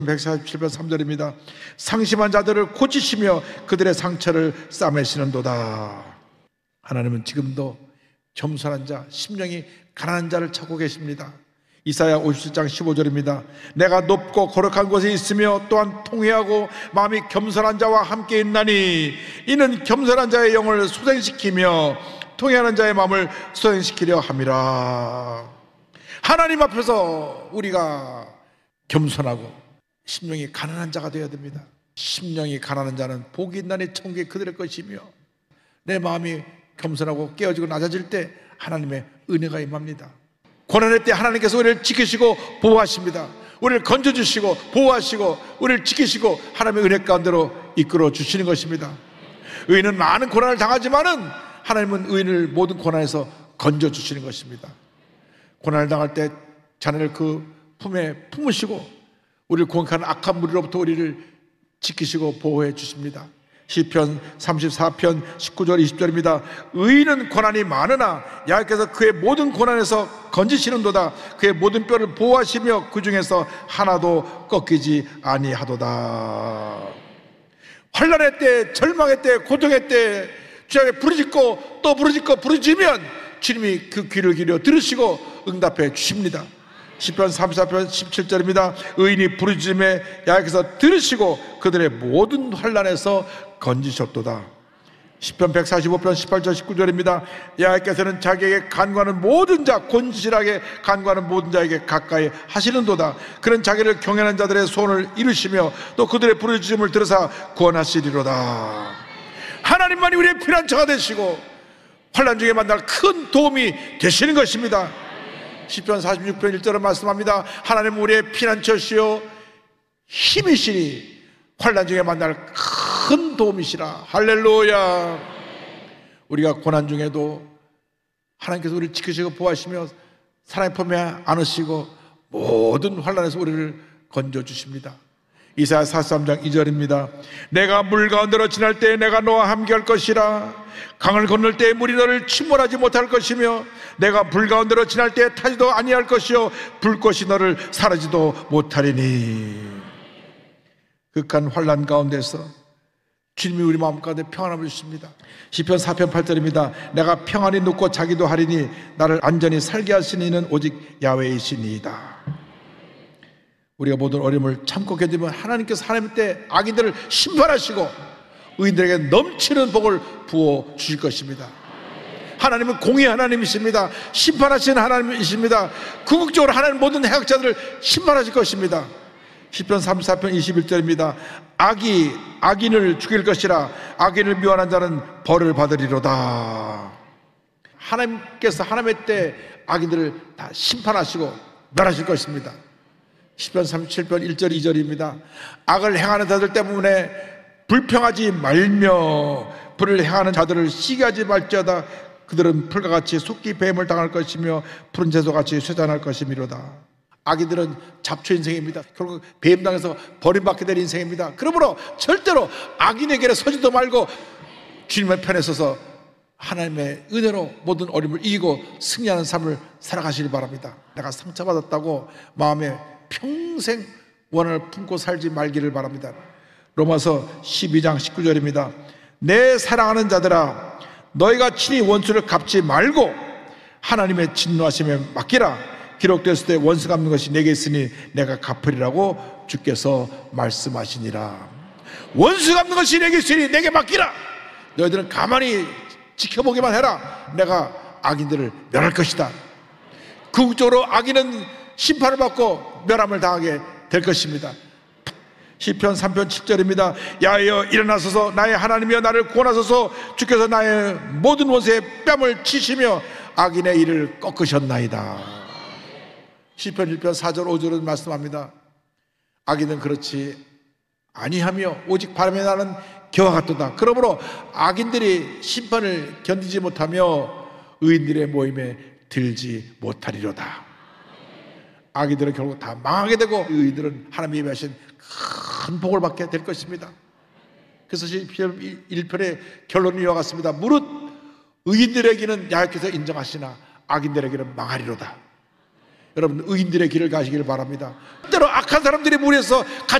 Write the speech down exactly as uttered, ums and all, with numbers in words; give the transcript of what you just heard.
백사십칠 편 삼 절입니다. 상심한 자들을 고치시며 그들의 상처를 싸매시는도다. 하나님은 지금도 겸손한 자, 심령이 가난한 자를 찾고 계십니다. 이사야 오십칠 장 십오 절입니다. 내가 높고 거룩한 곳에 있으며 또한 통회하고 마음이 겸손한 자와 함께 있나니 이는 겸손한 자의 영을 소생시키며 통회하는 자의 마음을 소생시키려 함이라. 하나님 앞에서 우리가 겸손하고 심령이 가난한 자가 되어야 됩니다. 심령이 가난한 자는 복이 있나니 천국이 그들의 것이며, 내 마음이 겸손하고 깨어지고 낮아질 때 하나님의 은혜가 임합니다. 고난의 때 하나님께서 우리를 지키시고 보호하십니다. 우리를 건져주시고 보호하시고 우리를 지키시고 하나님의 은혜 가운데로 이끌어 주시는 것입니다. 의인은 많은 고난을 당하지만은 하나님은 의인을 모든 고난에서 건져주시는 것입니다. 고난을 당할 때 자네를 그 품에 품으시고 우리를 공격하는 악한 무리로부터 우리를 지키시고 보호해 주십니다. 시편 삼십사 편 십구 절 이십 절입니다. 의인은 고난이 많으나 여호와께서 그의 모든 고난에서 건지시는도다. 그의 모든 뼈를 보호하시며 그 중에서 하나도 꺾이지 아니하도다. 환난의 때, 절망의 때, 고통의 때 주님께 부르짖고 또 부르짖고 부르짖으면 주님이 그 귀를 기울여 들으시고 응답해 주십니다. 시편 삼십사 편 십칠 절입니다. 의인이 부르짖음에 여호와께서 들으시고 그들의 모든 환난에서 건지셨도다. 시편 백사십오 편 십팔 절 십구 절입니다. 여호와께서는 자기에게 간구하는 모든 자, 곤실하게 간구하는 모든 자에게 가까이 하시는도다. 그는 자기를 경외하는 자들의 소원을 이루시며 또 그들의 부르짖음을 들으사 구원하시리로다. 하나님만이 우리의 피난처가 되시고 환난 중에 만날 큰 도움이 되시는 것입니다. 시편 사십육 편 일 절을 말씀합니다. 하나님은 우리의 피난처시요 힘이시니 환난 중에 만날 큰 도움이시라. 할렐루야. 우리가 고난 중에도 하나님께서 우리를 지키시고 보호하시며 사랑의 품에 안으시고 모든 환난에서 우리를 건져주십니다. 이사야 사십삼 장 이 절입니다. 내가 물 가운데로 지날 때 내가 너와 함께할 것이라. 강을 건널 때 물이 너를 침몰하지 못할 것이며 내가 불 가운데로 지날 때 타지도 아니할 것이요 불꽃이 너를 사르지도 못하리니. 극한 환난 가운데서 주님이 우리 마음 가운데 평안함을 주십니다. 시편 사 편 팔 절입니다. 내가 평안히 눕고 자기도 하리니 나를 안전히 살게 하시는 이는 오직 야훼이시니이다. 우리가 모든 어려움을 참고 견디면 하나님께서 하나님 때 악인들을 심판하시고 의인들에게 넘치는 복을 부어 주실 것입니다. 하나님은 공의 하나님이십니다. 심판하시는 하나님이십니다. 궁극적으로 하나님 모든 해악자들을 심판하실 것입니다. 시편 삼십사 편 이십일 절입니다. 악이 악인을 죽일 것이라. 악인을 미워하는 자는 벌을 받으리로다. 하나님께서 하나님의 때 악인들을 다 심판하시고 멸하실 것입니다. 시편 삼십칠 편 일 절 이 절입니다. 악을 행하는 자들 때문에 불평하지 말며 불을 행하는 자들을 시기하지 말지어다. 그들은 풀과 같이 속기 뱀을 당할 것이며 푸른 채소같이 쇠잔할 것이미로다. 악인들은 잡초 인생입니다. 결국 뱀당해서 버림받게 될 인생입니다. 그러므로 절대로 악인에게 서지도 말고 주님의 편에 서서 하나님의 은혜로 모든 어려움을 이기고 승리하는 삶을 살아가시기 바랍니다. 내가 상처받았다고 마음에 평생 원한을 품고 살지 말기를 바랍니다. 로마서 십이 장 십구 절입니다. 내 사랑하는 자들아 너희가 친히 원수를 갚지 말고 하나님의 진노하심에 맡기라. 기록되었을 때 원수 갚는 것이 내게 있으니 내가 갚으리라고 주께서 말씀하시니라. 원수 갚는 것이 내게 있으니 내게 맡기라. 너희들은 가만히 지켜보기만 해라. 내가 악인들을 멸할 것이다. 궁극적으로 악인은 심판을 받고 멸함을 당하게 될 것입니다. 시편 삼 편 칠 절입니다. 야여 일어나소서 나의 하나님이여 나를 구원하소서. 주께서 나의 모든 원수의 뺨을 치시며 악인의 일을 꺾으셨나이다. 시편 일 편 사 절 오 절은 말씀합니다. 악인은 그렇지 아니하며 오직 바람에 나는 겨와 같도다. 그러므로 악인들이 심판을 견디지 못하며 의인들의 모임에 들지 못하리로다. 악인들은 결국 다 망하게 되고 의인들은 하나님이 예비하신 큰 복을 받게 될 것입니다. 그래서 시편 일 편의 결론이 이와 같습니다. 무릇 의인들에게는 여호와께서 인정하시나 악인들에게는 망하리로다. 여러분 의인들의 길을 가시길 바랍니다. 때로 악한 사람들이 무리해서